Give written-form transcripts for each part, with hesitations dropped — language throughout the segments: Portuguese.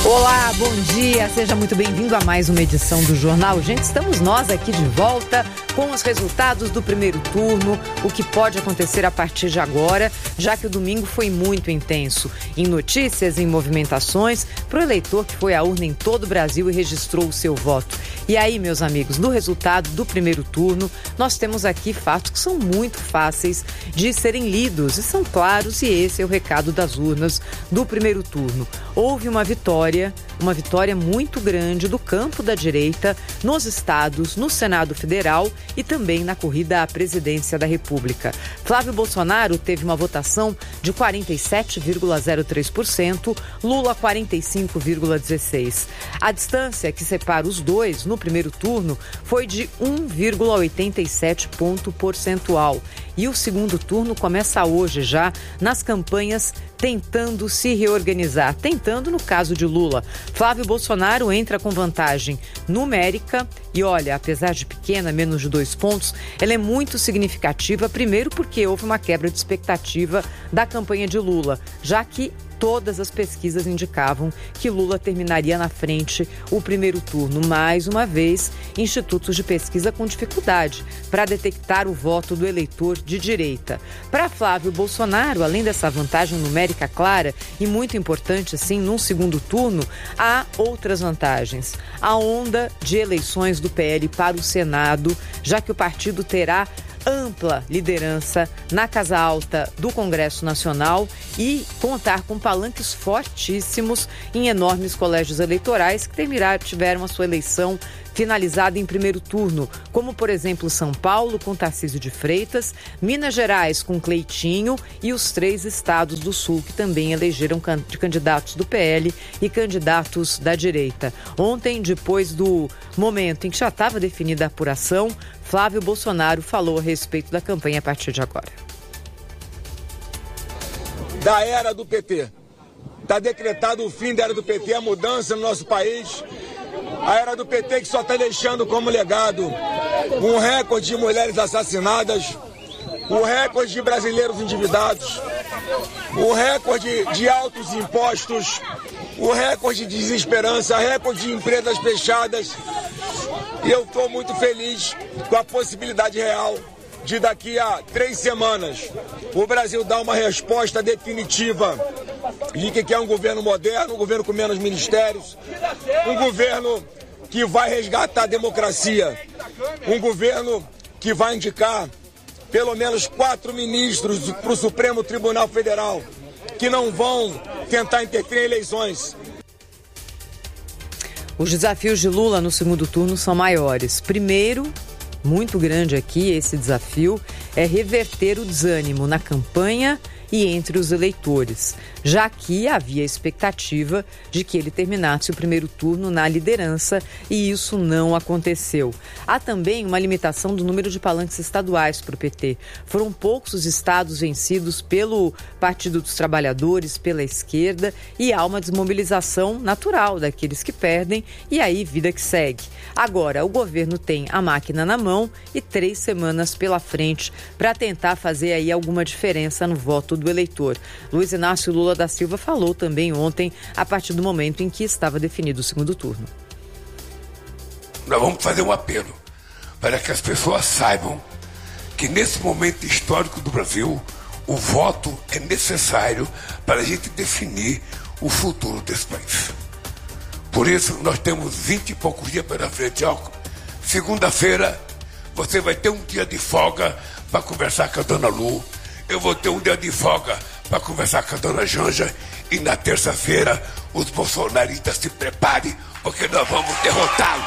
Olá, bom dia, seja muito bem-vindo a mais uma edição do Jornal. Gente, estamos nós aqui de volta com os resultados do primeiro turno, o que pode acontecer a partir de agora, já que o domingo foi muito intenso em notícias, em movimentações, para o eleitor que foi à urna em todo o Brasil e registrou o seu voto. E aí, meus amigos, no resultado do primeiro turno, nós temos aqui fatos que são muito fáceis de serem lidos e são claros, e esse é o recado das urnas do primeiro turno. Houve uma vitória muito grande do campo da direita nos estados, no Senado Federal e também na corrida à presidência da República. Flávio Bolsonaro teve uma votação de 47,03%, Lula 45,16%. A distância que separa os dois no primeiro turno foi de 1,87 ponto percentual. E o segundo turno começa hoje já nas campanhas tentando se reorganizar. Tentando no caso de Lula. Flávio Bolsonaro entra com vantagem numérica e olha, apesar de pequena, menos de 2 pontos, ela é muito significativa, primeiro porque houve uma quebra de expectativa da campanha de Lula, já que todas as pesquisas indicavam que Lula terminaria na frente o primeiro turno. Mais uma vez, institutos de pesquisa com dificuldade para detectar o voto do eleitor de direita. Para Flávio Bolsonaro, além dessa vantagem numérica clara e muito importante, assim, num segundo turno, há outras vantagens. A onda de eleições do PL para o Senado, já que o partido terá ampla liderança na Casa Alta do Congresso Nacional e contar com palanques fortíssimos em enormes colégios eleitorais que tiveram a sua eleição finalizada em primeiro turno, como, por exemplo, São Paulo com Tarcísio de Freitas, Minas Gerais com Cleitinho e os 3 estados do Sul que também elegeram candidatos do PL e candidatos da direita. Ontem, depois do momento em que já estava definida a apuração, Flávio Bolsonaro falou a respeito da campanha a partir de agora. Da era do PT. Está decretado o fim da era do PT, a mudança no nosso país. A era do PT que só está deixando como legado um recorde de mulheres assassinadas, o recorde de brasileiros endividados, o recorde de altos impostos, o recorde de desesperança, recorde de empresas fechadas. E eu estou muito feliz com a possibilidade real de daqui a 3 semanas o Brasil dar uma resposta definitiva de que é um governo moderno, um governo com menos ministérios, um governo que vai resgatar a democracia, um governo que vai indicar pelo menos 4 ministros para o Supremo Tribunal Federal, que não vão tentar interferir em eleições. Os desafios de Lula no segundo turno são maiores. Primeiro, muito grande aqui, esse desafio é reverter o desânimo na campanha e entre os eleitores, já que havia expectativa de que ele terminasse o primeiro turno na liderança e isso não aconteceu. Há também uma limitação do número de palanques estaduais para o PT. Foram poucos os estados vencidos pelo Partido dos Trabalhadores, pela esquerda, e há uma desmobilização natural daqueles que perdem e aí vida que segue. Agora, o governo tem a máquina na mão e 3 semanas pela frente para tentar fazer aí alguma diferença no voto do eleitor. Luiz Inácio Lula da Silva falou também ontem, a partir do momento em que estava definido o segundo turno. Nós vamos fazer um apelo para que as pessoas saibam que nesse momento histórico do Brasil, o voto é necessário para a gente definir o futuro desse país. Por isso, nós temos 20 e poucos dias pela frente. Segunda-feira, você vai ter um dia de folga para conversar com a dona Lu. Eu vou ter um dia de folga para conversar com a dona Janja. E na terça-feira, os bolsonaristas se preparem, porque nós vamos derrotá-los.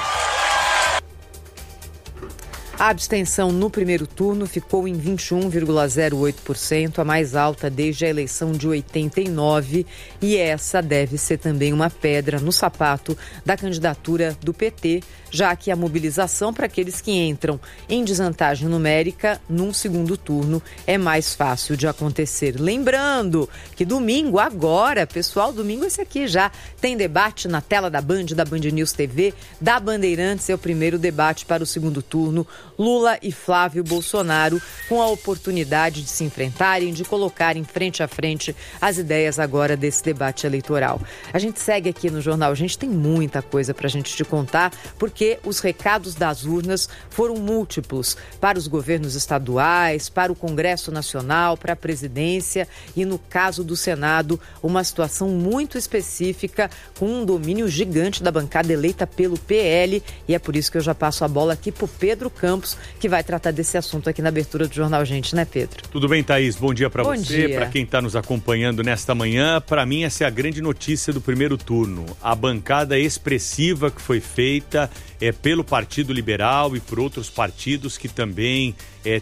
A abstenção no primeiro turno ficou em 21,08%, a mais alta desde a eleição de 89, e essa deve ser também uma pedra no sapato da candidatura do PT, já que a mobilização para aqueles que entram em desvantagem numérica num segundo turno é mais fácil de acontecer. Lembrando que domingo, agora, pessoal, domingo esse aqui já tem debate na tela da Band News TV, da Bandeirantes, é o primeiro debate para o segundo turno. Lula e Flávio Bolsonaro, com a oportunidade de se enfrentarem, de colocarem frente a frente as ideias agora desse debate eleitoral. A gente segue aqui no Jornal, a gente tem muita coisa para a gente te contar, porque os recados das urnas foram múltiplos para os governos estaduais, para o Congresso Nacional, para a presidência e, no caso do Senado, uma situação muito específica com um domínio gigante da bancada eleita pelo PL, e é por isso que eu já passo a bola aqui para o Pedro Campos, que vai tratar desse assunto aqui na abertura do Jornal Gente, né, Pedro? Tudo bem, Thaís? Bom dia para você, para quem está nos acompanhando nesta manhã. Para mim, essa é a grande notícia do primeiro turno. A bancada expressiva que foi feita pelo Partido Liberal e por outros partidos que também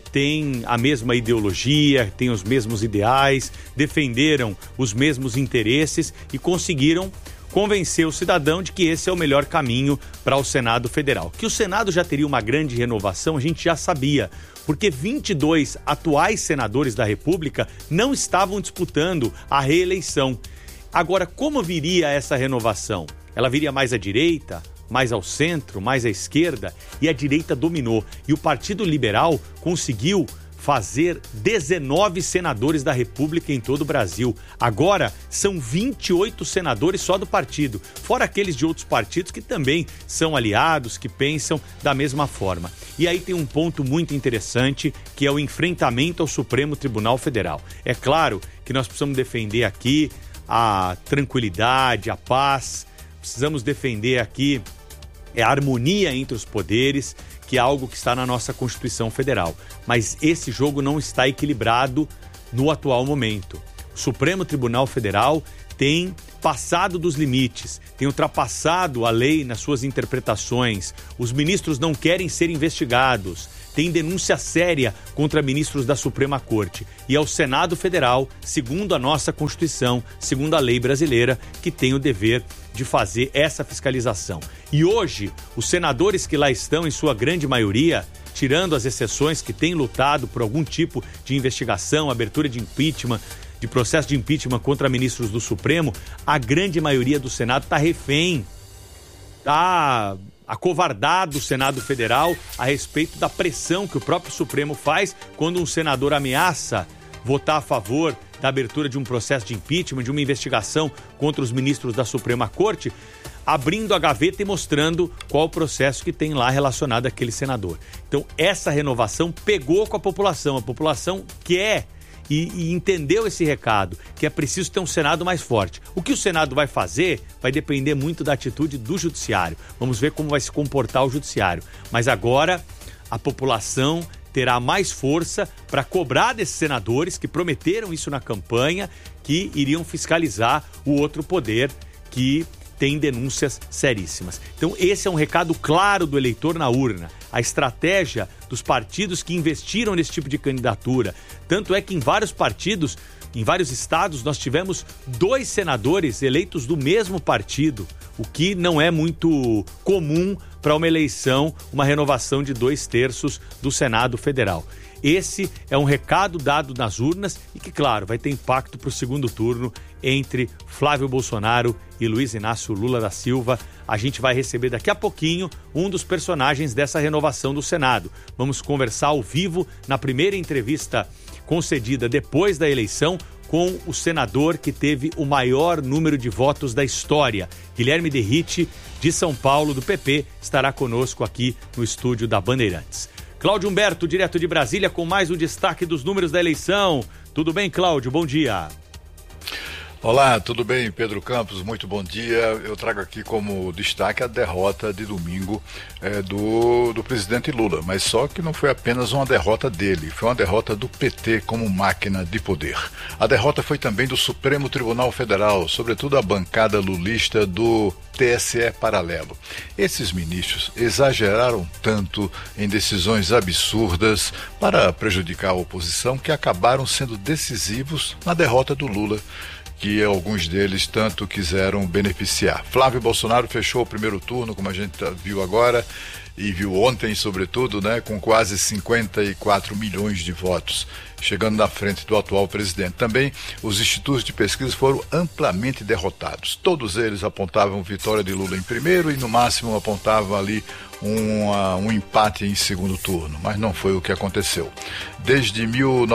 têm a mesma ideologia, têm os mesmos ideais, defenderam os mesmos interesses e conseguiram convencer o cidadão de que esse é o melhor caminho para o Senado Federal. Que o Senado já teria uma grande renovação, a gente já sabia, porque 22 atuais senadores da República não estavam disputando a reeleição. Agora, como viria essa renovação? Ela viria mais à direita, mais ao centro, mais à esquerda? E a direita dominou. E o Partido Liberal conseguiu fazer 19 senadores da República em todo o Brasil. Agora, são 28 senadores só do partido, fora aqueles de outros partidos que também são aliados, que pensam da mesma forma. E aí tem um ponto muito interessante, que é o enfrentamento ao Supremo Tribunal Federal. É claro que nós precisamos defender aqui a tranquilidade, a paz, precisamos defender aqui a harmonia entre os poderes, que é algo que está na nossa Constituição Federal. Mas esse jogo não está equilibrado no atual momento. O Supremo Tribunal Federal tem passado dos limites, tem ultrapassado a lei nas suas interpretações. Os ministros não querem ser investigados. Tem denúncia séria contra ministros da Suprema Corte. E é o Senado Federal, segundo a nossa Constituição, segundo a lei brasileira, que tem o dever de fazer essa fiscalização. E hoje, os senadores que lá estão, em sua grande maioria, tirando as exceções que têm lutado por algum tipo de investigação, abertura de impeachment, de processo de impeachment contra ministros do Supremo, a grande maioria do Senado está refém, está acovardado o Senado Federal a respeito da pressão que o próprio Supremo faz quando um senador ameaça votar a favor da abertura de um processo de impeachment, de uma investigação contra os ministros da Suprema Corte, abrindo a gaveta e mostrando qual o processo que tem lá relacionado àquele senador. Então, essa renovação pegou com a população quer e entendeu esse recado, que é preciso ter um Senado mais forte. O que o Senado vai fazer vai depender muito da atitude do Judiciário. Vamos ver como vai se comportar o Judiciário. Mas agora a população terá mais força para cobrar desses senadores que prometeram isso na campanha, que iriam fiscalizar o outro poder que tem denúncias seríssimas. Então esse é um recado claro do eleitor na urna. A estratégia dos partidos que investiram nesse tipo de candidatura. Tanto é que em vários partidos, em vários estados, nós tivemos 2 senadores eleitos do mesmo partido, o que não é muito comum para uma eleição, uma renovação de 2/3 do Senado Federal. Esse é um recado dado nas urnas e que, claro, vai ter impacto para o segundo turno entre Flávio Bolsonaro e Luiz Inácio Lula da Silva. A gente vai receber daqui a pouquinho um dos personagens dessa renovação do Senado. Vamos conversar ao vivo na primeira entrevista concedida depois da eleição com o senador que teve o maior número de votos da história. Guilherme Derrite, de São Paulo, do PP, estará conosco aqui no estúdio da Bandeirantes. Cláudio Humberto, direto de Brasília, com mais um destaque dos números da eleição. Tudo bem, Cláudio? Bom dia. Olá, tudo bem, Pedro Campos? Muito bom dia. Eu trago aqui como destaque a derrota de domingo do presidente Lula, mas só que não foi apenas uma derrota dele, foi uma derrota do PT como máquina de poder. A derrota foi também do Supremo Tribunal Federal, sobretudo a bancada lulista do TSE paralelo. Esses ministros exageraram tanto em decisões absurdas para prejudicar a oposição que acabaram sendo decisivos na derrota do Lula, que alguns deles tanto quiseram beneficiar. Flávio Bolsonaro fechou o primeiro turno, como a gente viu agora, e viu ontem, sobretudo, né, com quase 54 milhões de votos, chegando na frente do atual presidente. Também os institutos de pesquisa foram amplamente derrotados. Todos eles apontavam vitória de Lula em primeiro e, no máximo, apontavam ali um empate em segundo turno, mas não foi o que aconteceu. Desde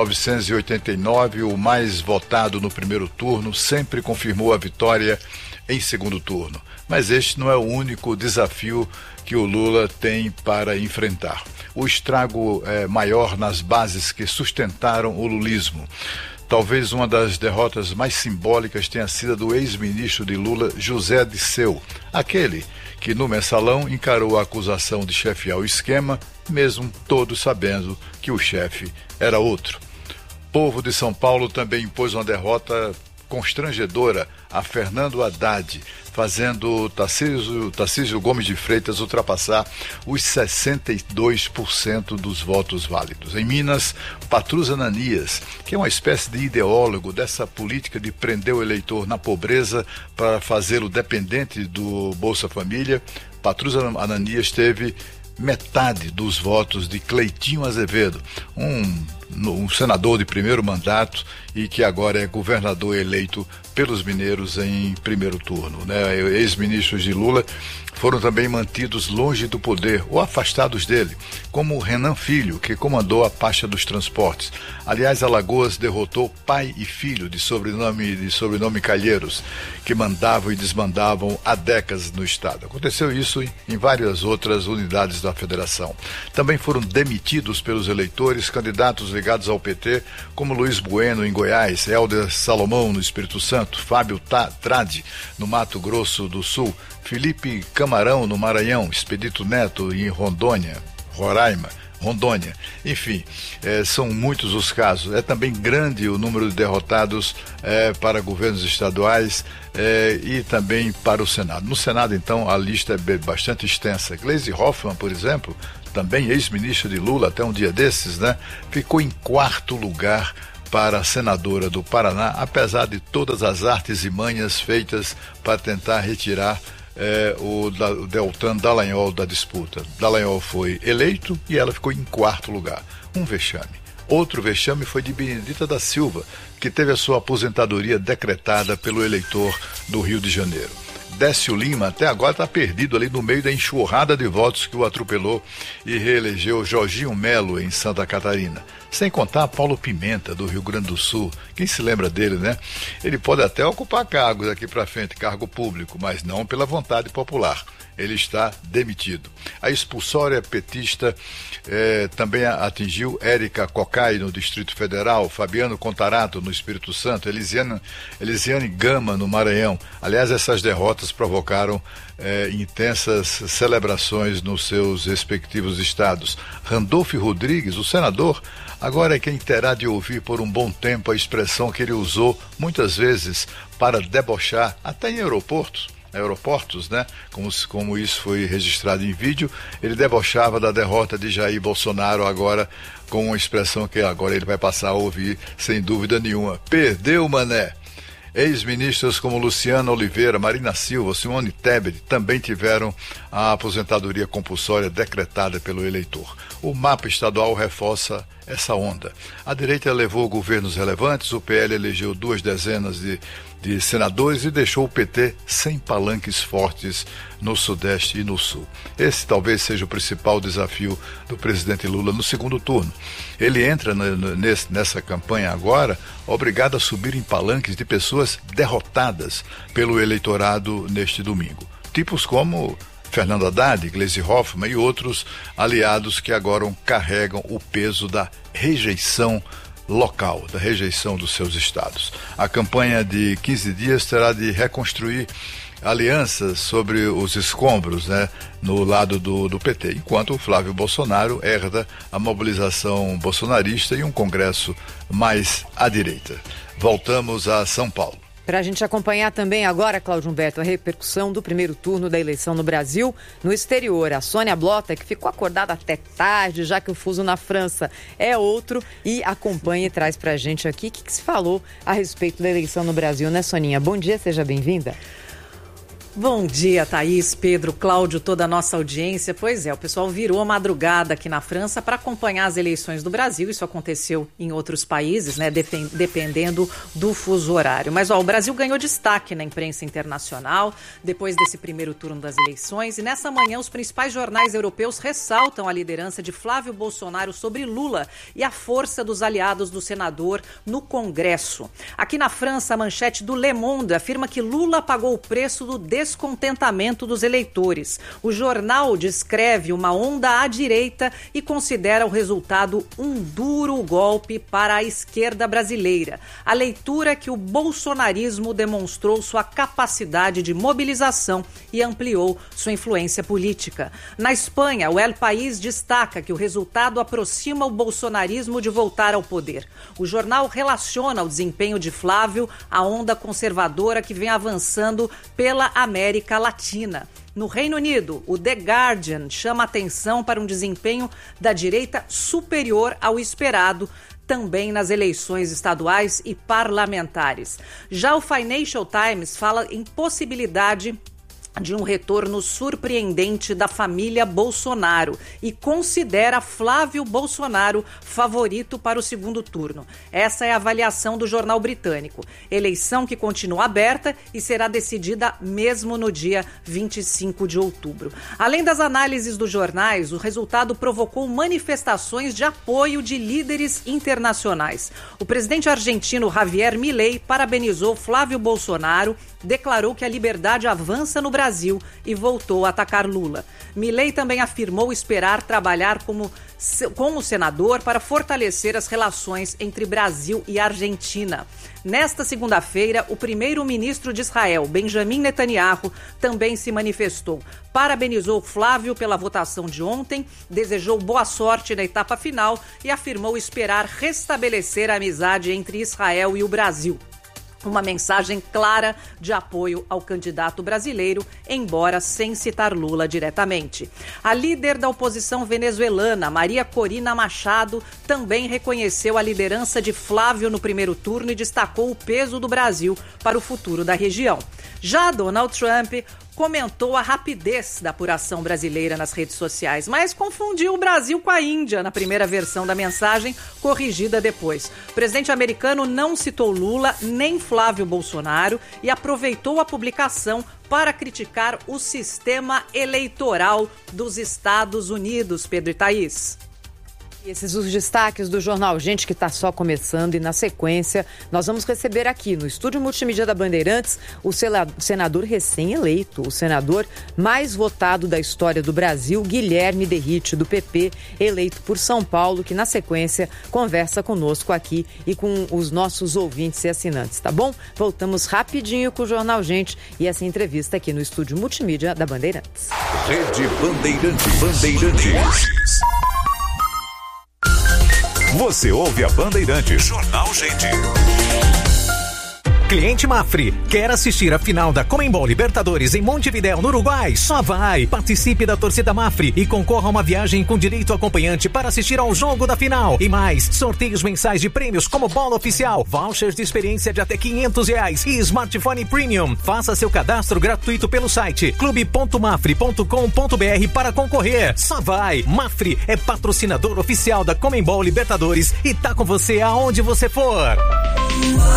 1989, o mais votado no primeiro turno sempre confirmou a vitória em segundo turno. Mas este não é o único desafio que o Lula tem para enfrentar. O estrago é maior nas bases que sustentaram o lulismo. Talvez uma das derrotas mais simbólicas tenha sido a do ex-ministro de Lula, José Disseu, aquele que no mensalão encarou a acusação de chefiar o esquema, mesmo todos sabendo que o chefe era outro. O povo de São Paulo também impôs uma derrota constrangedora a Fernando Haddad, fazendo Tarcísio Gomes de Freitas ultrapassar os 62% dos votos válidos. Em Minas, Patrus Ananias, que é uma espécie de ideólogo dessa política de prender o eleitor na pobreza para fazê-lo dependente do Bolsa Família, Patrus Ananias teve metade dos votos de Cleitinho Azevedo, um senador de primeiro mandato e que agora é governador eleito pelos mineiros em primeiro turno, né? Ex-ministros de Lula foram também mantidos longe do poder ou afastados dele, como Renan Filho, que comandou a pasta dos transportes. Aliás, Alagoas derrotou pai e filho de sobrenome Calheiros, que mandavam e desmandavam há décadas no estado. Aconteceu isso em várias outras unidades da federação. Também foram demitidos pelos eleitores candidatos ligados ao PT, como Luiz Bueno em Goiás, Helder Salomão no Espírito Santo, Fábio Tradi no Mato Grosso do Sul, Felipe Camarão no Maranhão, Expedito Neto em Rondônia, enfim, são muitos os casos. É também grande o número de derrotados para governos estaduais e também para o Senado. No Senado, então, a lista é bastante extensa. Gleisi Hoffmann, por exemplo, também ex-ministra de Lula até um dia desses, né, ficou em quarto lugar para a senadora do Paraná, apesar de todas as artes e manhas feitas para tentar retirar o Deltan Dallagnol da disputa. Dallagnol foi eleito e ela ficou em quarto lugar. Um vexame. Outro vexame foi de Benedita da Silva, que teve a sua aposentadoria decretada pelo eleitor do Rio de Janeiro. Décio Lima até agora está perdido ali no meio da enxurrada de votos que o atropelou e reelegeu Jorginho Melo em Santa Catarina. Sem contar Paulo Pimenta, do Rio Grande do Sul. Quem se lembra dele, né? Ele pode até ocupar cargos daqui para frente, cargo público, mas não pela vontade popular. Ele está demitido. A expulsória petista também atingiu Érica Cocai, no Distrito Federal, Fabiano Contarato, no Espírito Santo, Elisiane Gama, no Maranhão. Aliás, essas derrotas provocaram intensas celebrações nos seus respectivos estados. Randolfo Rodrigues, o senador, agora é quem terá de ouvir por um bom tempo a expressão que ele usou muitas vezes para debochar, até em aeroportos, né? Como isso foi registrado em vídeo, ele debochava da derrota de Jair Bolsonaro agora com uma expressão que agora ele vai passar a ouvir sem dúvida nenhuma. Perdeu, mané! Ex-ministros como Luciana Oliveira, Marina Silva, Simone Tebet também tiveram a aposentadoria compulsória decretada pelo eleitor. O mapa estadual reforça essa onda. A direita levou governos relevantes, o PL elegeu 2 dezenas de senadores e deixou o PT sem palanques fortes no Sudeste e no Sul. Esse talvez seja o principal desafio do presidente Lula no segundo turno. Ele entra nessa campanha agora obrigado a subir em palanques de pessoas derrotadas pelo eleitorado neste domingo. Tipos como Fernando Haddad, Gleisi Hoffmann e outros aliados que agora carregam o peso da rejeição local, da rejeição dos seus estados. A campanha de 15 dias terá de reconstruir alianças sobre os escombros, né, no lado do PT, enquanto o Flávio Bolsonaro herda a mobilização bolsonarista e um Congresso mais à direita. Voltamos a São Paulo. Para a gente acompanhar também agora, Cláudio Humberto, a repercussão do primeiro turno da eleição no Brasil, no exterior. A Sônia Blota, que ficou acordada até tarde, já que o fuso na França é outro, e acompanha e traz para a gente aqui o que se falou a respeito da eleição no Brasil, né, Soninha? Bom dia, seja bem-vinda. Bom dia, Thaís, Pedro, Cláudio, toda a nossa audiência. Pois é, o pessoal virou a madrugada aqui na França para acompanhar as eleições do Brasil. Isso aconteceu em outros países, né, dependendo do fuso horário. Mas o Brasil ganhou destaque na imprensa internacional depois desse primeiro turno das eleições. E nessa manhã, os principais jornais europeus ressaltam a liderança de Flávio Bolsonaro sobre Lula e a força dos aliados do senador no Congresso. Aqui na França, a manchete do Le Monde afirma que Lula pagou o preço do descontentamento dos eleitores. O jornal descreve uma onda à direita e considera o resultado um duro golpe para a esquerda brasileira. A leitura é que o bolsonarismo demonstrou sua capacidade de mobilização e ampliou sua influência política. Na Espanha, o El País destaca que o resultado aproxima o bolsonarismo de voltar ao poder. O jornal relaciona o desempenho de Flávio à onda conservadora que vem avançando pela América Latina. No Reino Unido, o The Guardian chama atenção para um desempenho da direita superior ao esperado, também nas eleições estaduais e parlamentares. Já o Financial Times fala em possibilidade de um retorno surpreendente da família Bolsonaro e considera Flávio Bolsonaro favorito para o segundo turno. Essa é a avaliação do jornal britânico. Eleição que continua aberta e será decidida mesmo no dia 25 de outubro. Além das análises dos jornais, o resultado provocou manifestações de apoio de líderes internacionais. O presidente argentino Javier Milei parabenizou Flávio Bolsonaro, declarou que a liberdade avança no Brasil e voltou a atacar Lula. Milei também afirmou esperar trabalhar com o senador para fortalecer as relações entre Brasil e Argentina. Nesta segunda-feira, o primeiro-ministro de Israel, Benjamin Netanyahu, também se manifestou. Parabenizou Flávio pela votação de ontem, desejou boa sorte na etapa final e afirmou esperar restabelecer a amizade entre Israel e o Brasil. Uma mensagem clara de apoio ao candidato brasileiro, embora sem citar Lula diretamente. A líder da oposição venezuelana, Maria Corina Machado, também reconheceu a liderança de Flávio no primeiro turno e destacou o peso do Brasil para o futuro da região. Já Donald Trump comentou a rapidez da apuração brasileira nas redes sociais, mas confundiu o Brasil com a Índia na primeira versão da mensagem, corrigida depois. O presidente americano não citou Lula nem Flávio Bolsonaro e aproveitou a publicação para criticar o sistema eleitoral dos Estados Unidos. Pedro e Thaís. Esses os destaques do Jornal Gente, que está só começando, e na sequência nós vamos receber aqui no Estúdio Multimídia da Bandeirantes o senador recém-eleito, o senador mais votado da história do Brasil, Guilherme Derrite, do PP, eleito por São Paulo, que na sequência conversa conosco aqui e com os nossos ouvintes e assinantes, tá bom? Voltamos rapidinho com o Jornal Gente e essa entrevista aqui no Estúdio Multimídia da Bandeirantes. Rede Bandeirantes. Você ouve a Bandeirantes. Jornal Gente. Cliente Mafre, quer assistir a final da Conmebol Libertadores em Montevidéu, no Uruguai? Só vai! Participe da torcida Mafre e concorra a uma viagem com direito acompanhante para assistir ao jogo da final. E mais, sorteios mensais de prêmios como bola oficial, vouchers de experiência de até R$500 e smartphone premium. Faça seu cadastro gratuito pelo site clube.mafre.com.br para concorrer. Só vai! Mafre é patrocinador oficial da Conmebol Libertadores e tá com você aonde você for.